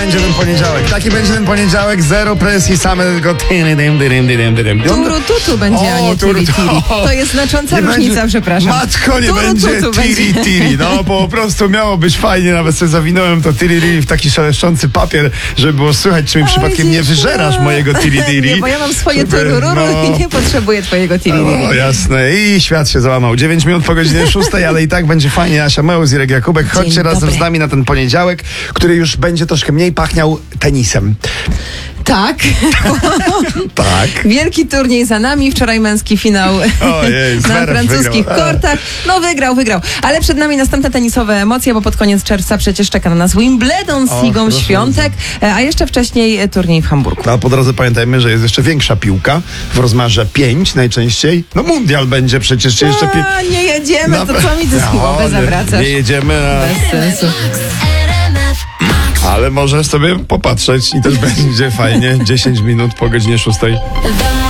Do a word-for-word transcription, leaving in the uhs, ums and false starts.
Będzie ten poniedziałek. Taki będzie ten poniedziałek, zero presji, samego tyry, dym, dym, dym, dym. Turu tutu będzie, a nie tiri tiri. To jest znacząca Nie różnica, będzie- przepraszam. Matko, nie Turu będzie tutu tiri będzie. tiri. No po prostu miało być fajnie, nawet sobie zawinąłem to tiri tiri w taki szeleszczący papier, żeby było słychać, czy mi Oj, przypadkiem nie Jezu. wyżerasz mojego tiri tiri. Nie, bo ja mam swoje Żeby- turururu no. i nie potrzebuję twojego tiri O, tiri. jasne. I świat się załamał. dziewięć minut po godzinie szóstej, ale i tak będzie fajnie. Asia Mełz, Irek Jakubek. Chodźcie Dzień razem dobry. z nami na ten poniedziałek, który już będzie troszkę mniej pachniał tenisem. Tak. Tak. Wielki turniej za nami. Wczoraj męski finał Ojej, na Zverev francuskich wygrał. kortach. No wygrał, wygrał. Ale przed nami następne tenisowe emocje, bo pod koniec czerwca przecież czeka na nas Wimbledon z O, Igą proszę Świątek, a jeszcze wcześniej e, turniej w Hamburgu. No, a po drodze pamiętajmy, że jest jeszcze większa piłka w rozmiarze pięć najczęściej. No mundial będzie przecież, czy jeszcze... Pi- A, nie jedziemy, to Na- co mi ty z No, głowę nie- zawracasz? Nie jedziemy, a... Bez sensu. ale możesz sobie popatrzeć i też będzie fajnie. dziesięć minut po godzinie szóstej. The